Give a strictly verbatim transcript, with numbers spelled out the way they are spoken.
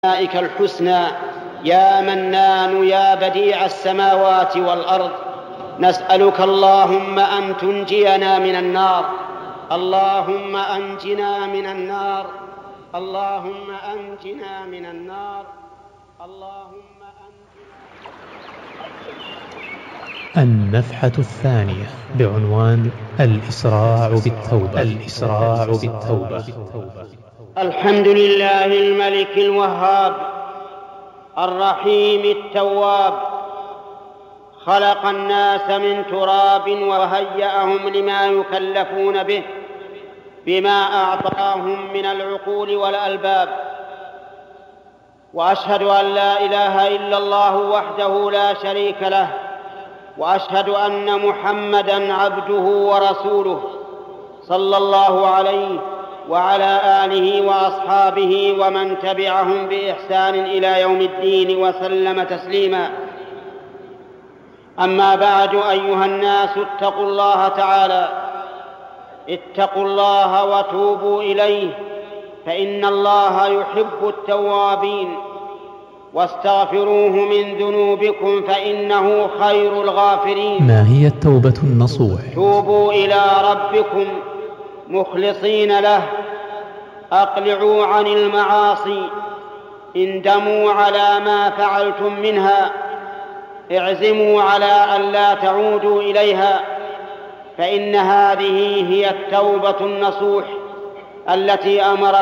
أسمائك الحسنى يا منان يا بديع السماوات والأرض. نسألك اللهم أن تنجينا من النار، اللهم أنجنا من النار، اللهم أنجنا من النار، اللهم أنجنا. النفحة الثانية بعنوان الإسراع بالتوبة. الإسراع بالتوبة. الحمد لله الملك الوهاب الرحيم التواب، خلق الناس من تراب وهيأهم لما يكلفون به بما أعطاهم من العقول والألباب. وأشهد أن لا إله إلا الله وحده لا شريك له، وأشهد أن محمدًا عبده ورسوله صلى الله عليه وعلى آله وأصحابه ومن تبعهم بإحسان إلى يوم الدين وسلم تسليما. أما بعد، أيها الناس، اتقوا الله تعالى، اتقوا الله وتوبوا إليه، فإن الله يحب التوابين، واستغفروه من ذنوبكم فإنه خير الغافرين. ما هي التوبة النصوح؟ توبوا إلى ربكم مخلصين له، أقلعوا عن المعاصي، اندموا على ما فعلتم منها، اعزموا على أن لا تعودوا إليها، فإن هذه هي التوبة النصوح التي أمر